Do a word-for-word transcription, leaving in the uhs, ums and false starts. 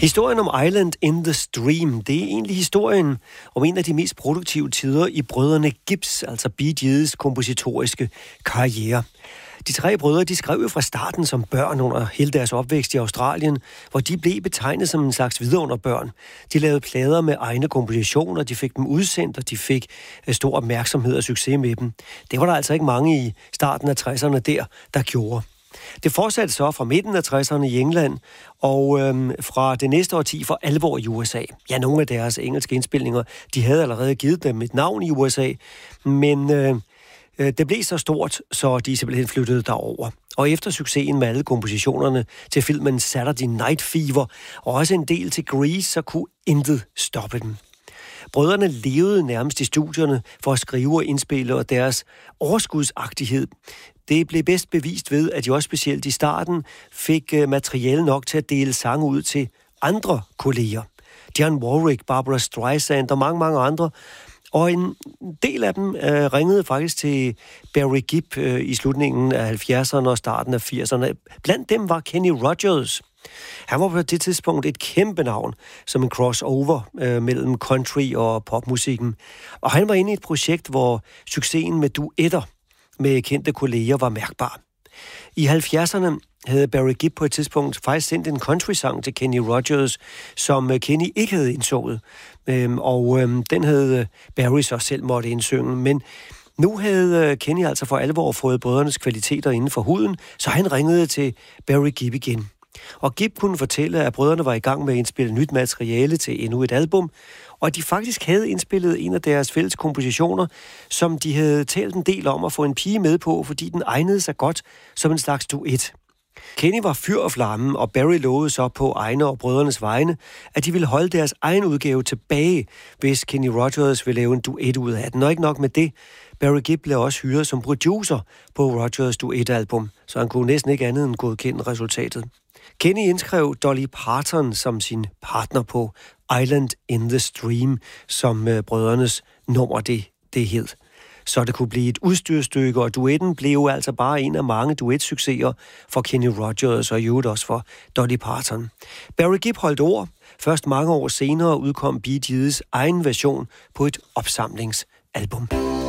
Historien om Island in the Stream, det er egentlig historien om en af de mest produktive tider i brødrene Gibbs, altså Bee Gees kompositoriske karriere. De tre brødre, de skrev jo fra starten som børn under hele deres opvækst i Australien, hvor de blev betegnet som en slags vidunderbørn. De lavede plader med egne kompositioner, de fik dem udsendt, og de fik stor opmærksomhed og succes med dem. Det var der altså ikke mange i starten af tresserne der, der gjorde. Det fortsatte så fra midten af tresserne i England, og øhm, fra det næste årti for alvor i U S A. Ja, nogle af deres engelske indspilninger, de havde allerede givet dem et navn i U S A, men øh, det blev så stort, så de simpelthen flyttede derover. Og efter succesen med alle kompositionerne til filmen Saturday Night Fever, og også en del til Grease, så kunne intet stoppe dem. Brødrene levede nærmest i studierne for at skrive og indspille, og deres overskudsagtighed, det blev bedst bevist ved, at de også specielt i starten fik materiale nok til at dele sange ud til andre kolleger. Dionne Warwick, Barbra Streisand og mange, mange andre. Og en del af dem øh, ringede faktisk til Barry Gibb øh, i slutningen af halvfjerdserne og starten af firserne. Blandt dem var Kenny Rogers. Han var på det tidspunkt et kæmpe navn som en crossover øh, mellem country og popmusikken. Og han var inde i et projekt, hvor succesen med duetter med kendte kolleger var mærkbar. I halvfjerdserne havde Barry Gibb på et tidspunkt faktisk sendt en country-sang til Kenny Rogers, som Kenny ikke havde indsået. Øhm, og øhm, den havde Barry så selv måtte indsynge. Men nu havde Kenny altså for alvor fået brødrenes kvaliteter inden for huden, så han ringede til Barry Gibb igen. Og Gibb kunne fortælle, at brødrene var i gang med at indspille nyt materiale til endnu et album, og at de faktisk havde indspillet en af deres fælles kompositioner, som de havde talt en del om at få en pige med på, fordi den egnede sig godt som en slags duet. Kenny var fyr og flamme, og Barry lovede så på egne og brødrenes vegne, at de ville holde deres egen udgave tilbage, hvis Kenny Rogers ville lave en duet ud af den. Og ikke nok med det, Barry Gibb blev også hyret som producer på Rogers duetalbum, så han kunne næsten ikke andet end godkende resultatet. Kenny indskrev Dolly Parton som sin partner på Island in the Stream, som øh, brødrenes nummer det, det hed. Så det kunne blive et udstyrstykke, og duetten blev jo altså bare en af mange duetsucceser for Kenny Rogers og i øvrigt også for Dolly Parton. Barry Gibb holdt ord. Først mange år senere udkom Bee Gees' egen version på et opsamlingsalbum.